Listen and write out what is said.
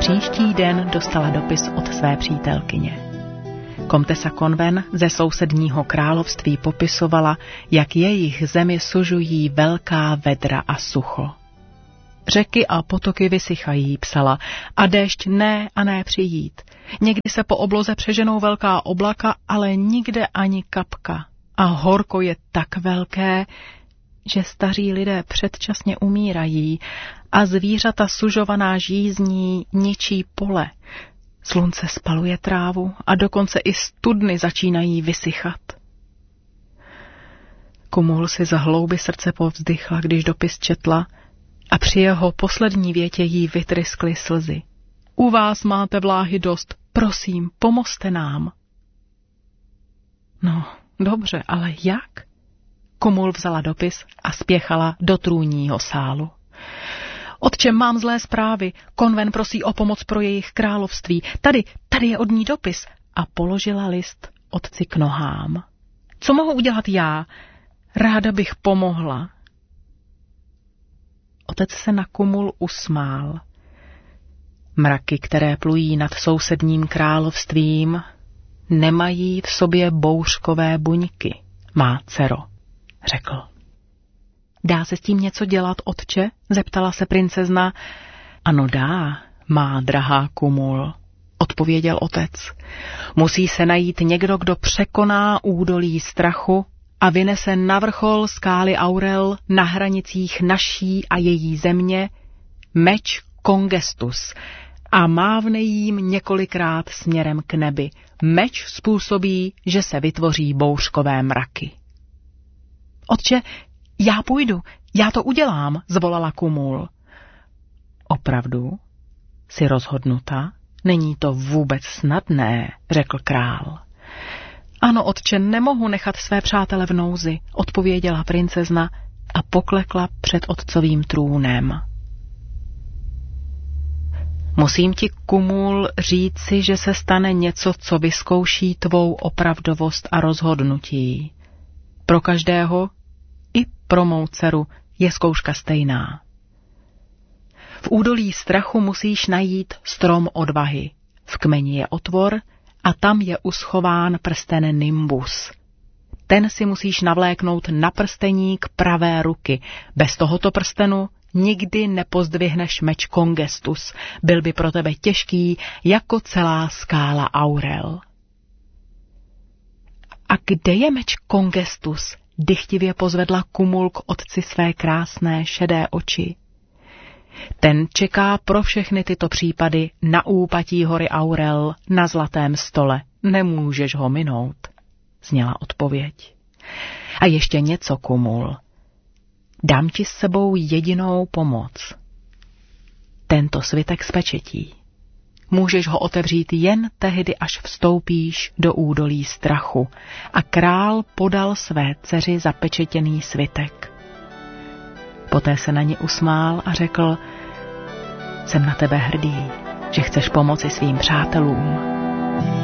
příští den dostala dopis od své přítelkyně. Komtesa Conven ze sousedního království popisovala, jak jejich zemi sužují velká vedra a sucho. Řeky a potoky vysychají, psala, a déšť ne a ne přijít. Někdy se po obloze přeženou velká oblaka, ale nikde ani kapka. A horko je tak velké, že staří lidé předčasně umírají a zvířata sužovaná žízní ničí pole. Slunce spaluje trávu a dokonce i studny začínají vysychat. Kumul si za hlouby srdce povzdychla, když dopis četla, a při jeho poslední větě jí vytryskly slzy. U vás máte vláhy dost, prosím, pomozte nám. No, dobře, ale jak? Kumul vzala dopis a spěchala do trůního sálu. Otče, mám zlé zprávy, Conven prosí o pomoc pro jejich království. Tady je od ní dopis. A položila list otci k nohám. Co mohu udělat já? Ráda bych pomohla. Otec se na Kumul usmál. Mraky, které plují nad sousedním královstvím, nemají v sobě bouřkové buňky, má dcero, řekl. Dá se s tím něco dělat, otče? Zeptala se princezna. Ano dá, má drahá Kumul, odpověděl otec. Musí se najít někdo, kdo překoná údolí strachu a vynese na vrchol skály Aurel na hranicích naší a její země meč Congestus a mávne jím několikrát směrem k nebi. Meč způsobí, že se vytvoří bouřkové mraky. Otče, já půjdu, já to udělám, zvolala Kumul. Opravdu? Jsi rozhodnuta? Není to vůbec snadné, řekl král. Ano, otče, nemohu nechat své přátele v nouzi, odpověděla princezna a poklekla před otcovým trůnem. Musím ti, Kumul, říci, že se stane něco, co vyzkouší tvou opravdovost a rozhodnutí. Pro každého, i pro mou dceru, je zkouška stejná. V údolí strachu musíš najít strom odvahy. V kmeni je otvor a tam je uschován prsten Nimbus. Ten si musíš navléknout na prsteník pravé ruky. Bez tohoto prstenu nikdy nepozdvihneš meč Congestus. Byl by pro tebe těžký jako celá skála Aurel. A kde je meč Congestus? Dychtivě pozvedla Kumul k otci své krásné šedé oči. Ten čeká pro všechny tyto případy na úpatí hory Aurel na zlatém stole. Nemůžeš ho minout, zněla odpověď. A ještě něco, Kumul. Dám ti s sebou jedinou pomoc. Tento svitek s pečetí. Můžeš ho otevřít jen tehdy, až vstoupíš do údolí strachu. A král podal své dceři zapečetěný svitek. Poté se na ně usmál a řekl, jsem na tebe hrdý, že chceš pomoci svým přátelům.